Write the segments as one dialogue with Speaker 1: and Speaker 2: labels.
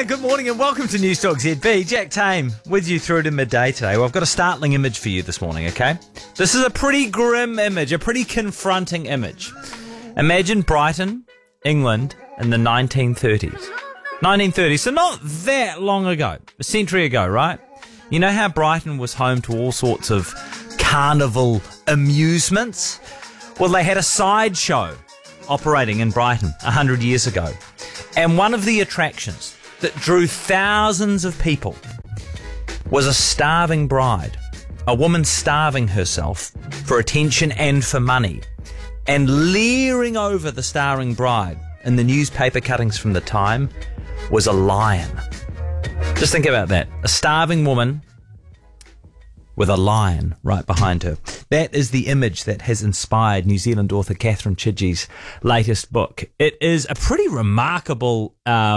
Speaker 1: Good morning and welcome to News Talk ZB. Jack Tame with you through to midday today. Well, I've got a startling image for you this morning, okay? This is a pretty grim image, a pretty confronting image. Imagine Brighton, England in the 1930s. 1930s, so not that long ago. A century ago, right? You know how Brighton was home to all sorts of carnival amusements? Well, they had a sideshow operating in Brighton 100 years ago. And one of the attractions that drew thousands of people was a starving bride, a woman starving herself for attention and for money. And leering over the starving bride in the newspaper cuttings from the time was a lion. Just think about that. A starving woman with a lion right behind her. That is the image that has inspired New Zealand author Catherine Chidgey's latest book. It is a pretty remarkable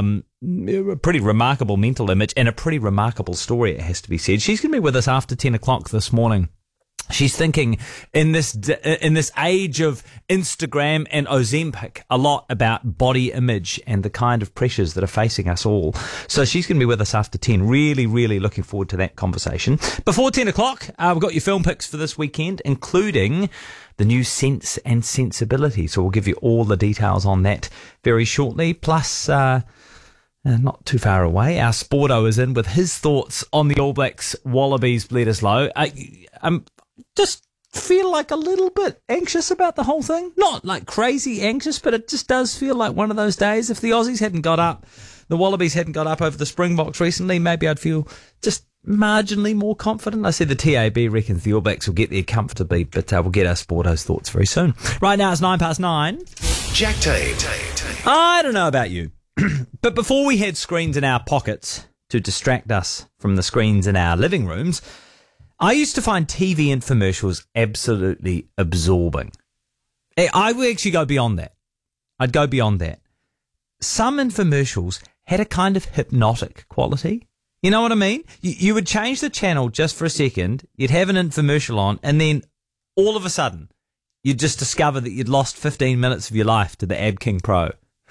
Speaker 1: mental image and a pretty remarkable story, it has to be said. She's going to be with us after 10 o'clock this morning. She's thinking in this age of Instagram and Ozempic a lot about body image and the kind of pressures that are facing us all. So she's going to be with us after 10. Really, really looking forward to that conversation. Before 10 o'clock, we've got your film picks for this weekend, including the new Sense and Sensibility. So we'll give you all the details on that very shortly. Plus, not too far away, our Sporto is in with his thoughts on the All Blacks Wallabies Bledisloe. I'm just feel like a little bit anxious about the whole thing. Not like crazy anxious, but it just does feel like one of those days. If the Aussies hadn't got up, the Wallabies hadn't got up over the Springboks recently, maybe I'd feel just marginally more confident. I see the TAB reckons the All Blacks will get there comfortably, but we'll get our Sporto's thoughts very soon. Right now it's 9:09.
Speaker 2: Jack Tame.
Speaker 1: I don't know about you, but before we had screens in our pockets to distract us from the screens in our living rooms, I used to find TV infomercials absolutely absorbing. I would actually go beyond that. I'd go beyond that. Some infomercials had a kind of hypnotic quality. You know what I mean? You would change the channel just for a second, you'd have an infomercial on, and then all of a sudden, you'd just discover that you'd lost 15 minutes of your life to the Ab King Pro.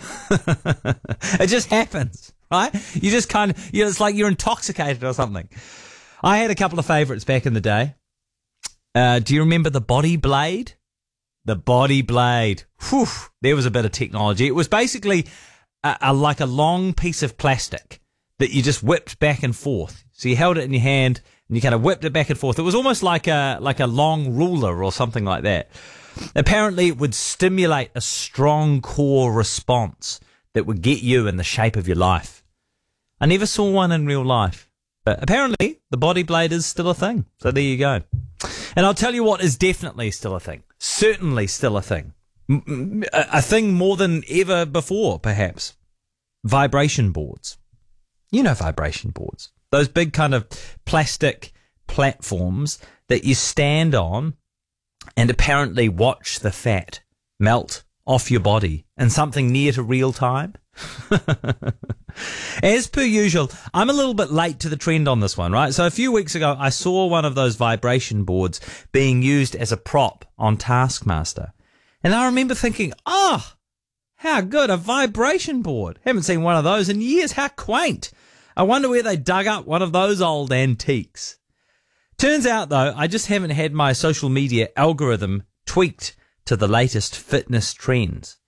Speaker 1: It just happens, right? You just kind of, it's like you're intoxicated or something. I had a couple of favourites back in the day. Do you remember the Body Blade? The Body Blade. Whew, there was a bit of technology. It was basically like a long piece of plastic that you just whipped back and forth. So you held it in your hand and you kind of whipped it back and forth. It was almost like a long ruler or something like that. Apparently it would stimulate a strong core response that would get you in the shape of your life. I never saw one in real life. But apparently, the Body Blade is still a thing. So there you go. And I'll tell you what is definitely still a thing. Certainly still a thing. A thing more than ever before, perhaps. Vibration boards. You know vibration boards. Those big kind of plastic platforms that you stand on and apparently watch the fat melt off your body in something near to real time. As per usual, I'm a little bit late to the trend on this one, right? So a few weeks ago, I saw one of those vibration boards being used as a prop on Taskmaster. And I remember thinking, how good, a vibration board. Haven't seen one of those in years. How quaint. I wonder where they dug up one of those old antiques. Turns out, though, I just haven't had my social media algorithm tweaked to the latest fitness trends.